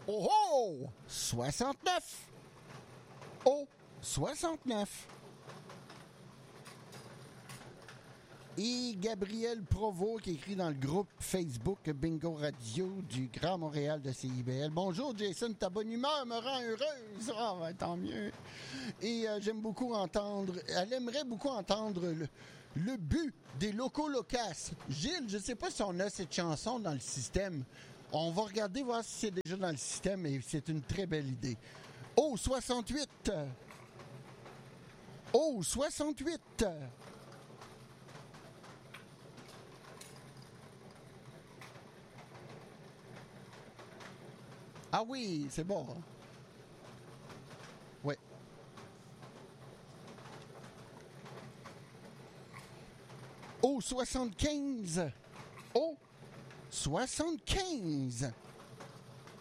Oh oh! 69! Oh! 69! Et Gabriel Provost qui écrit dans le groupe Facebook Bingo Radio du Grand Montréal de CIBL. Bonjour Jason, ta bonne humeur me rend heureuse. Ah, ben, tant mieux. Et j'aime beaucoup entendre, elle aimerait beaucoup entendre le but des locaux loquaces. Gilles, je ne sais pas si on a cette chanson dans le système. On va regarder, voir si c'est déjà dans le système et c'est une très belle idée. Oh, 68! Oh, 68! Ah oui, c'est bon. Oui. Oh, 75! Oh, 75!